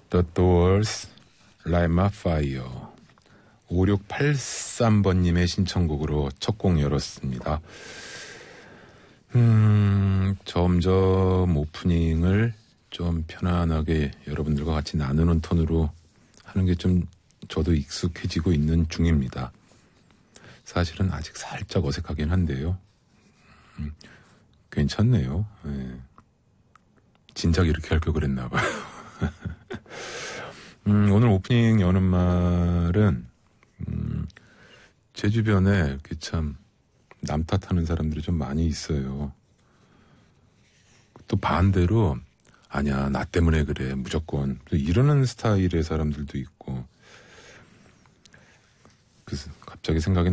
The Doors, Light My Fire. 5683번님의 신청곡으로 첫 곡 열었습니다. 점점 오프닝을 좀 편안하게 여러분들과 같이 나누는 톤으로 하는 게 좀 저도 익숙해지고 있는 중입니다. 사실은 아직 살짝 어색하긴 한데요. 괜찮네요. 네. 진작 이렇게 할 걸 그랬나 봐요. 오늘 오프닝 여는 말은 제 주변에 이렇게 참 남 탓하는 사람들이 좀 많이 있어요. 또 반대로 아니야 나 때문에 그래 무조건 이러는 스타일의 사람들도 있고. 그래서 갑자기 생각이